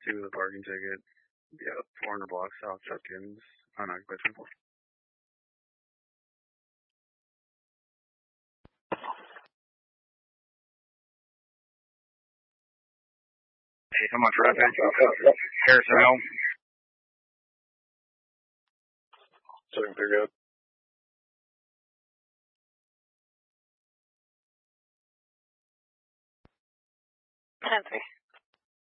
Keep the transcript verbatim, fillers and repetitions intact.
two with a parking ticket. Yeah, four hundred blocks south, Judkins, unoccupied. Hey, come on, traffic. Harrison Hill. Second pick up. ten three.